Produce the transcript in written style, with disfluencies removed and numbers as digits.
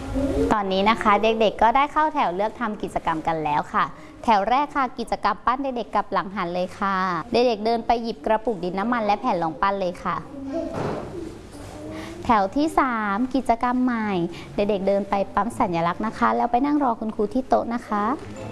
ตอนนี้นะคะเด็กๆก็ได้เข้าแถวเลือกทำกิจกรรมกันแล้วค่ะแถวแรกค่ะกิจกรรมปั้นเด็กๆกลับหลังหันเลยค่ะเด็กๆเดินไปหยิบกระปุกดินน้ำมันและแผ่นรองปั้นเลยค่ะแถวที่3กิจกรรมใหม่เด็กๆเดินไปปั๊มสัญลักษณ์นะคะแล้วไปนั่งรอคุณครูที่โต๊ะนะคะ